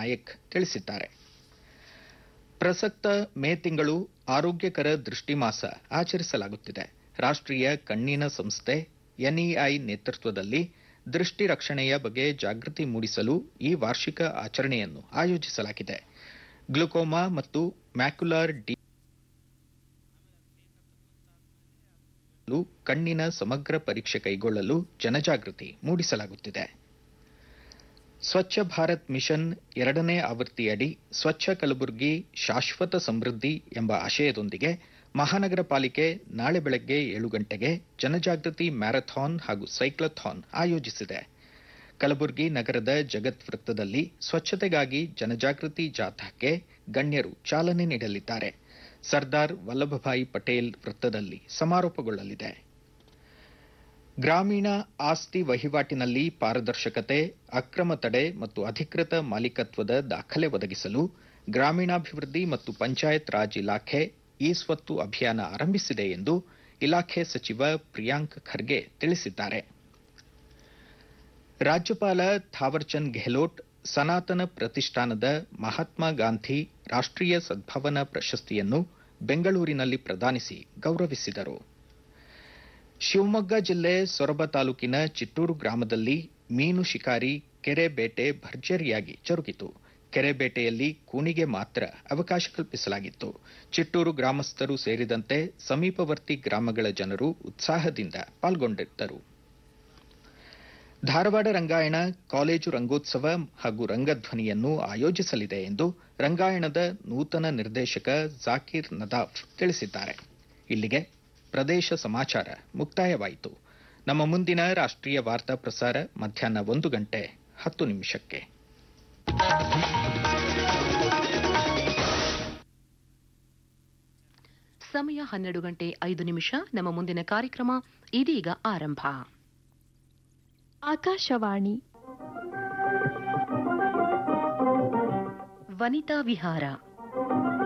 ನಾಯಕ್ ತಿಳಿಸಿದ್ದಾರೆ. ಪ್ರಸಕ್ತ ಮೇ ತಿಂಗಳು ಆರೋಗ್ಯಕರ ದೃಷ್ಟಿ ಮಾಸ ಆಚರಿಸಲಾಗುತ್ತಿದೆ. ರಾಷ್ಟ್ರೀಯ ಕಣ್ಣಿನ ಸಂಸ್ಥೆ ಎನ್ಇಐ ನೇತೃತ್ವದಲ್ಲಿ ದೃಷ್ಟಿ ರಕ್ಷಣೆಯ ಬಗ್ಗೆ ಜಾಗೃತಿ ಮೂಡಿಸಲು ಈ ವಾರ್ಷಿಕ ಆಚರಣೆಯನ್ನು ಆಯೋಜಿಸಲಾಗಿದೆ. ಗ್ಲುಕೋಮಾ ಮತ್ತು ಮ್ಯಾಕ್ಯುಲಾರ್ ಕಣ್ಣಿನ ಸಮಗ್ರ ಪರೀಕ್ಷೆ ಕೈಗೊಳ್ಳಲು ಜನಜಾಗೃತಿ ಮೂಡಿಸಲಾಗುತ್ತಿದೆ. ಸ್ವಚ್ಛ ಭಾರತ್ ಮಿಷನ್ 2ನೇ ಆವೃತ್ತಿಯಡಿ ಸ್ವಚ್ಛ ಕಲಬುರಗಿ ಶಾಶ್ವತ ಸಮೃದ್ಧಿ ಎಂಬ ಆಶಯದೊಂದಿಗೆ ಮಹಾನಗರ ಪಾಲಿಕೆ ನಾಳೆ ಬೆಳಗ್ಗೆ 7 ಗಂಟೆಗೆ ಜನಜಾಗೃತಿ ಮ್ಯಾರಥಾನ್ ಹಾಗೂ ಸೈಕ್ಲಥಾನ್ ಆಯೋಜಿಸಿದೆ. ಕಲಬುರಗಿ ನಗರದ ಜಗತ್ ವೃತ್ತದಲ್ಲಿ ಸ್ವಚ್ಛತೆಗಾಗಿ ಜನಜಾಗೃತಿ ಜಾಥಾಕ್ಕೆ ಗಣ್ಯರು ಚಾಲನೆ ನೀಡಲಿದ್ದಾರೆ. ಸರ್ದಾರ್ ವಲ್ಲಭಭಾಯಿ ಪಟೇಲ್ ವೃತ್ತದಲ್ಲಿ ಸಮಾರೋಪಗೊಳ್ಳಲಿದೆ. ಗ್ರಾಮೀಣ ಆಸ್ತಿ ವಹಿವಾಟಿನಲ್ಲಿ ಪಾರದರ್ಶಕತೆ, ಅಕ್ರಮ ತಡೆ ಮತ್ತು ಅಧಿಕೃತ ಮಾಲೀಕತ್ವದ ದಾಖಲೆ ಒದಗಿಸಲು ಗ್ರಾಮೀಣಾಭಿವೃದ್ಧಿ ಮತ್ತು ಪಂಚಾಯತ್ ರಾಜ್ ಇಲಾಖೆ ಇ ಸ್ವತ್ತು ಅಭಿಯಾನ ಆರಂಭಿಸಿದೆ ಎಂದು ಇಲಾಖೆ ಸಚಿವ ಪ್ರಿಯಾಂಕ್ ಖರ್ಗೆ ತಿಳಿಸಿದ್ದಾರೆ. ರಾಜ್ಯಪಾಲ ಥಾವರ್ಚಂದ್ ಗೆಹ್ಲೋಟ್ ಸನಾತನ ಪ್ರತಿಷ್ಠಾನದ ಮಹಾತ್ಮ ಗಾಂಧಿ ರಾಷ್ಟ್ರೀಯ ಸದ್ಭಾವನಾ ಪ್ರಶಸ್ತಿಯನ್ನು ಬೆಂಗಳೂರಿನಲ್ಲಿ ಪ್ರದಾನಿಸಿ ಗೌರವಿಸಿದರು. ಶಿವಮೊಗ್ಗ ಜಿಲ್ಲೆ ಸೊರಬ ತಾಲೂಕಿನ ಚಿಟ್ಟೂರು ಗ್ರಾಮದಲ್ಲಿ ಮೀನು ಶಿಕಾರಿ ಕೆರೆ ಬೇಟೆ ಭರ್ಜರಿಯಾಗಿ ಜರುಗಿತು. ಕೆರೆ ಬೇಟೆಯಲ್ಲಿ ಕೂನಿಗೆ ಮಾತ್ರ ಅವಕಾಶ ಕಲ್ಪಿಸಲಾಗಿತ್ತು. ಚಿಟ್ಟೂರು ಗ್ರಾಮಸ್ಥರು ಸೇರಿದಂತೆ ಸಮೀಪವರ್ತಿ ಗ್ರಾಮಗಳ ಜನರು ಉತ್ಸಾಹದಿಂದ ಪಾಲ್ಗೊಂಡಿದ್ದರು. ಧಾರವಾಡ ರಂಗಾಯಣ ಕಾಲೇಜು ರಂಗೋತ್ಸವ ಹಾಗೂ ರಂಗಧ್ವನಿಯನ್ನು ಆಯೋಜಿಸಲಿದೆ ಎಂದು ರಂಗಾಯಣದ ನೂತನ ನಿರ್ದೇಶಕ ಜಾಕೀರ್ ನದಾಫ್ ತಿಳಿಸಿದ್ದಾರೆ. ಇಲ್ಲಿಗೆ ಪ್ರದೇಶ ಸಮಾಚಾರ ಮುಕ್ತಾಯವಾಯಿತು. ನಮ್ಮ ಮುಂದಿನ ರಾಷ್ಟ್ರೀಯ ವಾರ್ತಾ ಪ್ರಸಾರ ಮಧ್ಯಾಹ್ನ 1:10 ಸಮಯ 12:05. ನಮ್ಮ ಮುಂದಿನ ಕಾರ್ಯಕ್ರಮ ಇದೀಗ ಆರಂಭ. ಆಕಾಶವಾಣಿ ವನಿತಾ ವಿಹಾರ.